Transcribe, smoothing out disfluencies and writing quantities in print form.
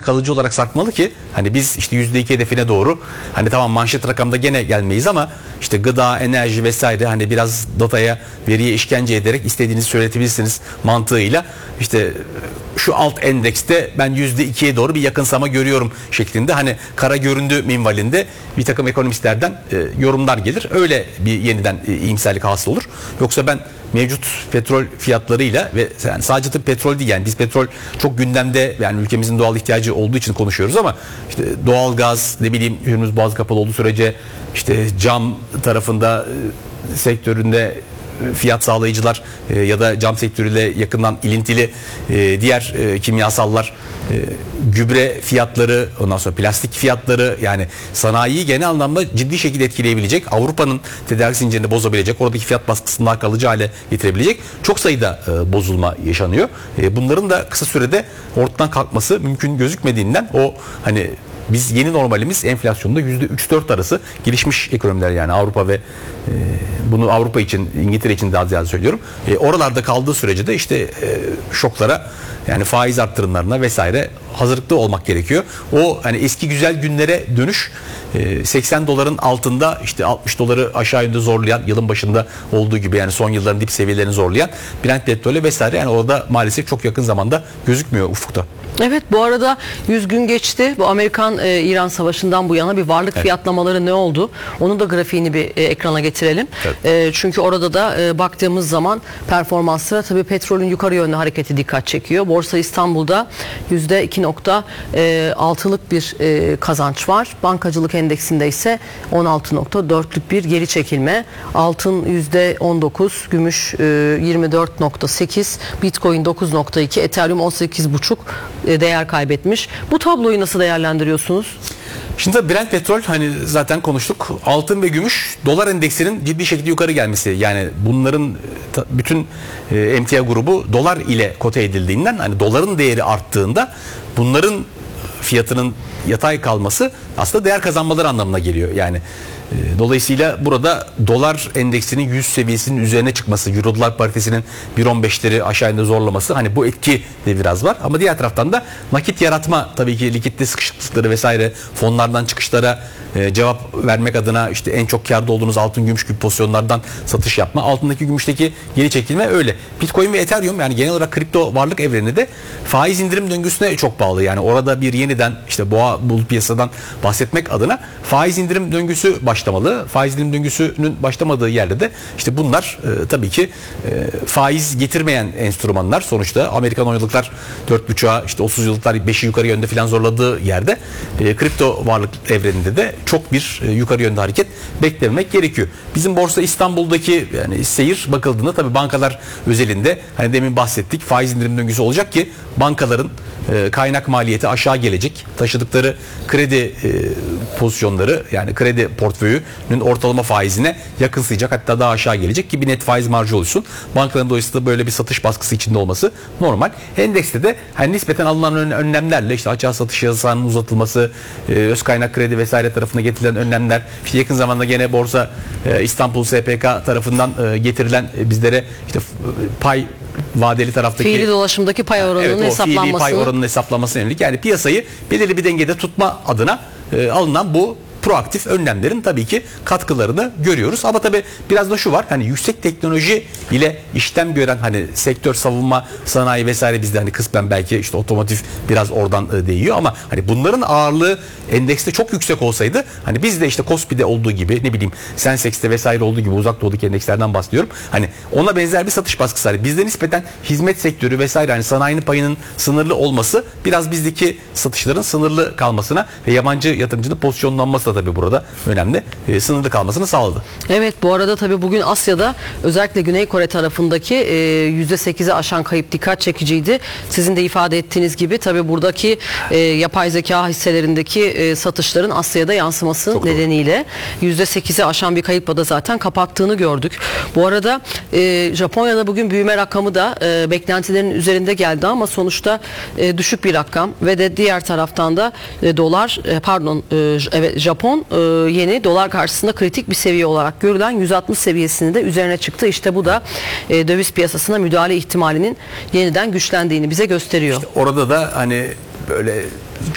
kalıcı olarak sarkmalı ki hani biz işte %2 hedefine doğru hani tamam manşet rakamda gene gelmeyiz ama işte gıda, enerji vesaire hani biraz dataya, veriye işkence ederek istediğinizi söyletebilirsiniz mantığıyla işte şu alt endekste ben %2'ye doğru bir yakınsama görüyorum şeklinde hani kara göründü minvalinde bir takım ekonomistlerden yorumlar gelir. Öyle bir yeniden iyimserlik hasıl olur. Yoksa ben mevcut petrol fiyatlarıyla ve yani sadece tabii petrol değil yani biz petrol çok gündemde yani ülkemizin doğal ihtiyacı olduğu için konuşuyoruz ama işte doğal gaz ne bileyim Hürmüz Boğazı kapalı olduğu sürece işte cam tarafında sektöründe fiyat sağlayıcılar ya da cam sektörüyle yakından ilintili diğer kimyasallar, gübre fiyatları, ondan sonra plastik fiyatları yani sanayiyi genel anlamda ciddi şekilde etkileyebilecek, Avrupa'nın tedarik zincirini bozabilecek, oradaki fiyat baskısını daha kalıcı hale getirebilecek çok sayıda bozulma yaşanıyor. Bunların da kısa sürede ortadan kalkması mümkün gözükmediğinden o hani biz yeni normalimiz enflasyonda %3-4 arası gelişmiş ekonomiler yani Avrupa ve bunu Avrupa için, İngiltere için daha ziyade söylüyorum. Oralarda kaldığı sürece de işte şoklara yani faiz arttırımlarına vesaire hazırlıklı olmak gerekiyor. O hani eski güzel günlere dönüş 80 doların altında işte 60 doları aşağı yönde zorlayan yılın başında olduğu gibi yani son yılların dip seviyelerini zorlayan Brent petrolü vesaire yani orada maalesef çok yakın zamanda gözükmüyor ufukta. Evet bu arada 100 gün geçti. Bu Amerikan-İran savaşından bu yana bir varlık fiyatlamaları ne oldu? Onun da grafiğini bir ekrana getirelim. Evet. Çünkü orada da baktığımız zaman performanslara tabii petrolün yukarı yönlü hareketi dikkat çekiyor. Borsa İstanbul'da %2.6'lık bir kazanç var. Bankacılık endeksinde ise 16.4'lük bir geri çekilme. Altın %19, gümüş 24.8, Bitcoin 9.2, Ethereum 18.5 değer kaybetmiş. Bu tabloyu nasıl değerlendiriyorsunuz? Şimdi Brent petrol hani zaten konuştuk. Altın ve gümüş dolar endeksinin ciddi şekilde yukarı gelmesi. Yani bunların bütün emtia grubu dolar ile kote edildiğinden hani doların değeri arttığında bunların fiyatının yatay kalması aslında değer kazanmaları anlamına geliyor. Yani dolayısıyla burada dolar endeksinin 100 seviyesinin üzerine çıkması, euro dolar paritesinin 1.15'leri aşağı yönde zorlaması hani bu etki de biraz var. Ama diğer taraftan da nakit yaratma tabii ki likitte sıkışıklıkları vesaire fonlardan çıkışlara cevap vermek adına işte en çok kârda olduğunuz altın gümüş gibi pozisyonlardan satış yapma. Altındaki gümüşteki geri çekilme öyle. Bitcoin ve Ethereum yani genel olarak kripto varlık evreni de faiz indirim döngüsüne çok bağlı. Yani orada bir yeniden işte boğa bulut piyasadan bahsetmek adına faiz indirim döngüsü başlamalı. Faiz indirim döngüsünün başlamadığı yerde de işte bunlar tabii ki faiz getirmeyen enstrümanlar. Sonuçta Amerikan 10 yıllıklar 4.5'a işte 30 yıllıklar 5'i yukarı yönde falan zorladığı yerde kripto varlık evreninde de çok bir yukarı yönde hareket beklemek gerekiyor. Bizim Borsa İstanbul'daki yani seyir bakıldığında tabii bankalar özelinde hani demin bahsettik faiz indirim döngüsü olacak ki bankaların kaynak maliyeti aşağı gelecek. Taşıdıkları kredi pozisyonları yani kredi portföyünün ortalama faizine yakınsayacak hatta daha aşağı gelecek ki bir net faiz marjı oluşsun. Bankaların dolayısıyla böyle bir satış baskısı içinde olması normal. Endekste de hani nispeten alınan önlemlerle işte açığa satış yasasının uzatılması, öz kaynak kredi vesaire tarafına getirilen önlemler, işte yakın zamanda gene Borsa İstanbul SPK tarafından getirilen bizlere işte pay vadeli taraftaki fiili dolaşımdaki pay oranının hesaplanması. Fiili pay oranının hesaplanmasına yönelik yani piyasayı belirli bir dengede tutma adına alınan bu proaktif önlemlerin tabii ki katkılarını görüyoruz. Ama tabii biraz da şu var hani yüksek teknoloji ile işlem gören hani sektör savunma sanayi vesaire bizde hani kısmen belki işte otomotiv biraz oradan değiyor ama hani bunların ağırlığı endekste çok yüksek olsaydı hani bizde işte Kospi'de olduğu gibi ne bileyim Sensex'te vesaire olduğu gibi uzak doğudaki endekslerden bahsediyorum. Hani ona benzer bir satış baskısı var. Bizde nispeten hizmet sektörü vesaire hani sanayinin payının sınırlı olması biraz bizdeki satışların sınırlı kalmasına ve yabancı yatırımcının pozisyonlanması da tabii burada önemli. Sınırlı kalmasını sağladı. Evet bu arada tabii bugün Asya'da özellikle Güney Kore tarafındaki %8'i aşan kayıp dikkat çekiciydi. Sizin de ifade ettiğiniz gibi tabii buradaki yapay zeka hisselerindeki satışların Asya'da yansıması çok nedeniyle %8'i aşan bir kayıpla da zaten kapattığını gördük. Bu arada Japonya'da bugün büyüme rakamı da beklentilerin üzerinde geldi ama sonuçta düşük bir rakam ve de diğer taraftan da Japon yeni dolar karşısında kritik bir seviye olarak görülen 160 seviyesini de üzerine çıktı. İşte bu da döviz piyasasına müdahale ihtimalinin yeniden güçlendiğini bize gösteriyor. İşte orada da hani böyle